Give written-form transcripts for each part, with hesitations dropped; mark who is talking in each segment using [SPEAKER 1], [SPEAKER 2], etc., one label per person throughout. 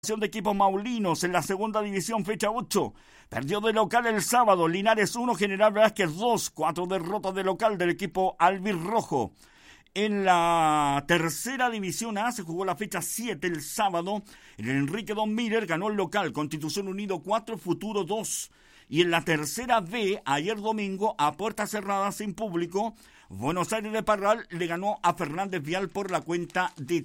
[SPEAKER 1] De equipos maulinos en la segunda división, fecha 8. Perdió de local el sábado. Linares 1, General Velázquez 2. 4 derrotas de local del equipo albirrojo. En la tercera división A se jugó la fecha 7 el sábado. El Enrique Don Miller ganó el local. Constitución Unido 4, Futuro 2. Y en la tercera B, ayer domingo, a puertas cerradas sin público, Buenos Aires de Parral le ganó a Fernández Vial por la cuenta de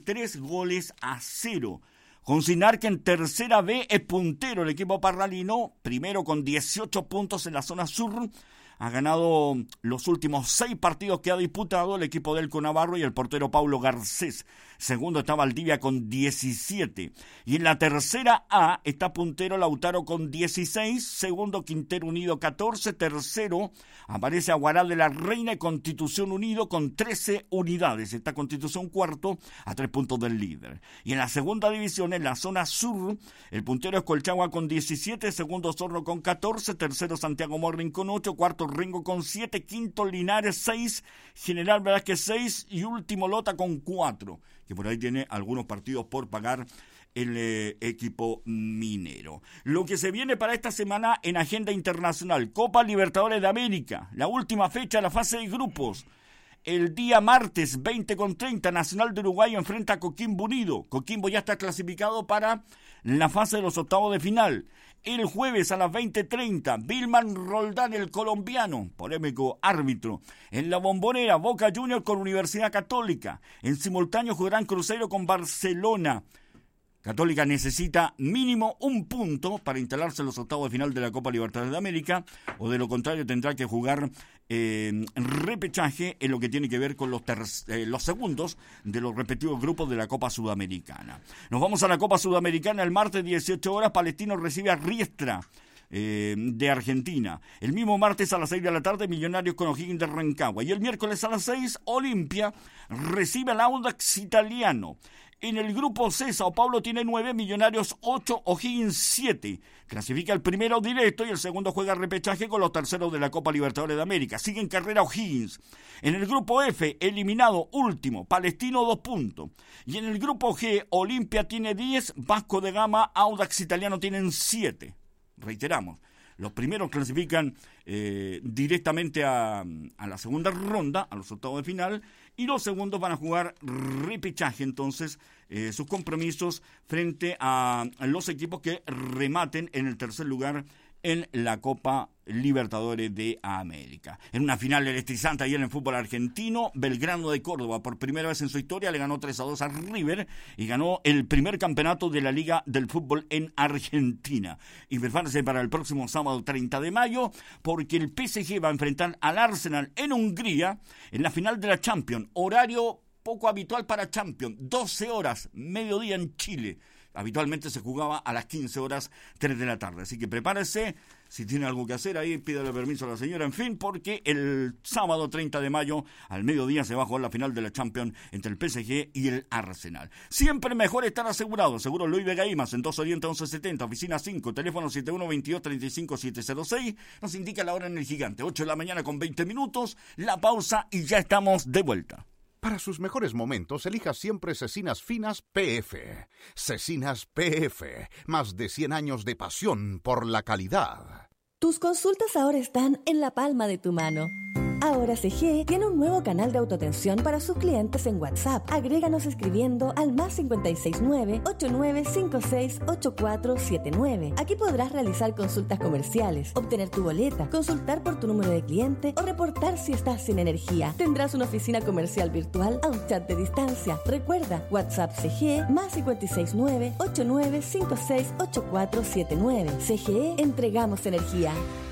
[SPEAKER 1] 3-0. Consignar que en tercera B es puntero el equipo parralino, primero con 18 puntos en la zona sur. Ha ganado los últimos 6 partidos que ha disputado el equipo del Conavarro y el portero Paulo Garcés. Segundo está Valdivia con 17. Y en la tercera A está puntero Lautaro con 16. Segundo Quintero Unido 14. Tercero aparece Aguaral de la Reina y Constitución Unido con 13 unidades. Está Constitución cuarto a 3 puntos del líder. Y en la segunda división, en la zona sur, el puntero es Colchagua con 17. Segundo Osorno con 14. Tercero Santiago Morning con 8. Cuarto Rengo con 7, quinto Linares 6, General Velázquez 6 y último Lota con 4, que por ahí tiene algunos partidos por pagar el equipo minero. Lo que se viene para esta semana en agenda internacional, Copa Libertadores de América, la última fecha de la fase de grupos. El día martes 20:30, Nacional de Uruguay enfrenta a Coquimbo Unido. Coquimbo ya está clasificado para la fase de los octavos de final. El jueves a las 20:30, Vilman Roldán, el colombiano, polémico árbitro. En la Bombonera, Boca Juniors con Universidad Católica. En simultáneo jugarán Cruzeiro con Barcelona. Católica necesita mínimo un punto para instalarse en los octavos de final de la Copa Libertadores de América, o de lo contrario tendrá que jugar repechaje en lo que tiene que ver con los segundos de los respectivos grupos de la Copa Sudamericana. Nos vamos a la Copa Sudamericana el martes 18 horas, Palestino recibe a Riestra de Argentina. El mismo martes a las 6 de la tarde, Millonarios con O'Higgins de Rancagua. Y el miércoles a las 6, Olimpia recibe al Audax Italiano. En el grupo C, Sao Paulo tiene 9, Millonarios 8, O'Higgins 7. Clasifica el primero directo y el segundo juega repechaje con los terceros de la Copa Libertadores de América. Sigue en carrera O'Higgins. En el grupo F, eliminado último, Palestino 2 puntos. Y en el grupo G, Olimpia tiene 10, Vasco de Gama, Audax Italiano tienen 7. Reiteramos, los primeros clasifican directamente a la segunda ronda, a los octavos de final, y los segundos van a jugar repechaje, entonces, sus compromisos frente a los equipos que rematen en el tercer lugar en la Copa Libertadores de América. En una final electrizante ayer en el fútbol argentino, Belgrano de Córdoba, por primera vez en su historia, le ganó 3-2 a River y ganó el primer campeonato de la Liga del Fútbol en Argentina. Y prepárense para el próximo sábado 30 de mayo, porque el PSG va a enfrentar al Arsenal en Hungría en la final de la Champions. Horario poco habitual para Champions, 12 horas, mediodía en Chile. Habitualmente se jugaba a las 15 horas, 3 de la tarde. Así que prepárese, si tiene algo que hacer ahí, pídale permiso a la señora, en fin, porque el sábado 30 de mayo, al mediodía, se va a jugar la final de la Champions entre el PSG y el Arsenal. Siempre mejor estar asegurado. Seguro Luis Vega Imas, en 2 Oriente 1170, oficina 5, teléfono 7122-35706. Nos indica la hora en el gigante, 8 de la mañana con 20 minutos, la pausa y ya estamos de vuelta.
[SPEAKER 2] Para sus mejores momentos, elija siempre Cecinas Finas PF. Cecinas PF, más de 100 años de pasión por la calidad.
[SPEAKER 3] Tus consultas ahora están en la palma de tu mano. Ahora CGE tiene un nuevo canal de autoatención para sus clientes en WhatsApp. Agréganos escribiendo al +569 8956 8479. Aquí podrás realizar consultas comerciales, obtener tu boleta, consultar por tu número de cliente o reportar si estás sin energía. Tendrás una oficina comercial virtual a un chat de distancia. Recuerda, WhatsApp CGE +569 8956 8479. CGE, entregamos energía.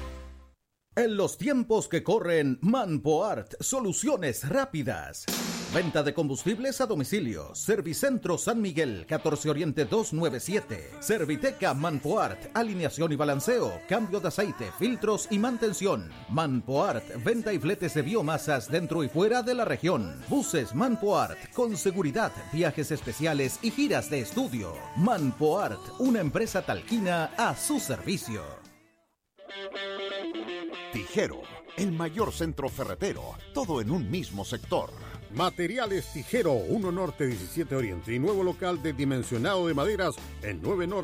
[SPEAKER 4] En los tiempos que corren, Manpoart, soluciones rápidas. Venta de combustibles a domicilio. Servicentro San Miguel, 14 Oriente 297. Serviteca Manpoart, alineación y balanceo, cambio de aceite, filtros y mantención. Manpoart, venta y fletes de biomasas dentro y fuera de la región. Buses Manpoart, con seguridad, viajes especiales y giras de estudio. Manpoart, una empresa talquina a su servicio.
[SPEAKER 2] Tijero, el mayor centro ferretero, todo en un mismo sector.
[SPEAKER 5] Materiales Tijero, 1 Norte 17 Oriente y nuevo local de dimensionado de maderas en 9 Norte